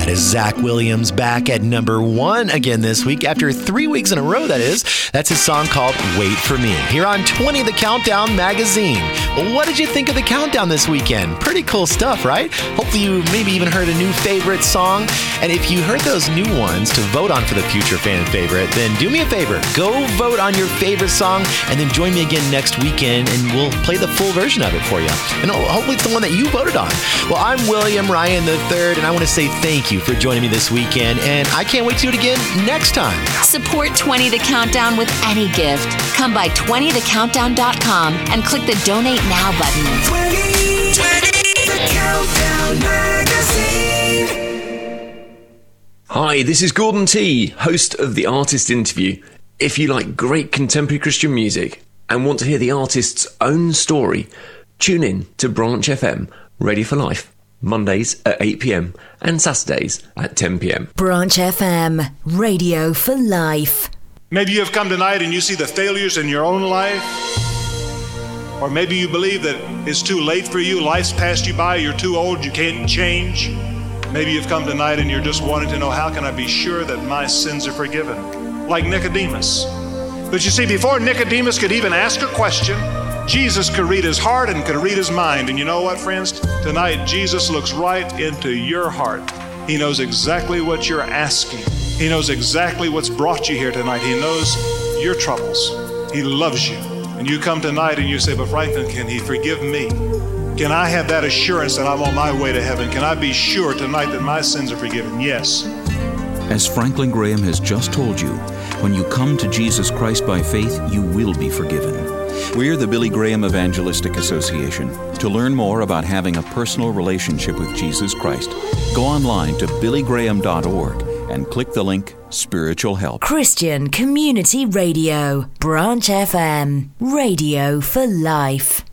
That is Zach Williams back at number 1 again this week after 3 weeks in a row, that is. That's his song called Wait For Me here on 20 The Countdown magazine. Well, what did you think of the countdown this weekend? Pretty cool stuff, right? Hopefully you maybe even heard a new favorite song. And if you heard those new ones to vote on for the future fan favorite, then do me a favor. Go vote on your favorite song and then join me again next weekend and we'll play the full version of it for you. And hopefully it's the one that you voted on. Well, I'm William Ryan III, and I want to say thank you for joining me this weekend, and I can't wait to do it again next time. Support 20 The Countdown with any gift. Come by 20thecountdown.com and click the Donate Now button. 20 The Countdown Magazine. Hi, this is Gordon T, host of The Artist Interview. If you like great contemporary Christian music and want to hear the artist's own story, tune in to Branch FM, Ready for Life, Mondays at 8 p.m. and Saturdays at 10 p.m. Branch FM, Radio for Life. Maybe you have come tonight and you see the failures in your own life. Or maybe you believe that it's too late for you, life's passed you by, you're too old, you can't change. Maybe you've come tonight and you're just wanting to know, how can I be sure that my sins are forgiven? Like Nicodemus. But you see, before Nicodemus could even ask a question, Jesus could read his heart and could read his mind. And you know what, friends? Tonight, Jesus looks right into your heart. He knows exactly what you're asking. He knows exactly what's brought you here tonight. He knows your troubles. He loves you. And you come tonight and you say, but Franklin, can he forgive me? Can I have that assurance that I'm on my way to heaven? Can I be sure tonight that my sins are forgiven? Yes. As Franklin Graham has just told you, when you come to Jesus Christ by faith, you will be forgiven. We're the Billy Graham Evangelistic Association. To learn more about having a personal relationship with Jesus Christ, go online to billygraham.org and click the link Spiritual Help. Christian Community Radio, Branch FM, Radio for Life.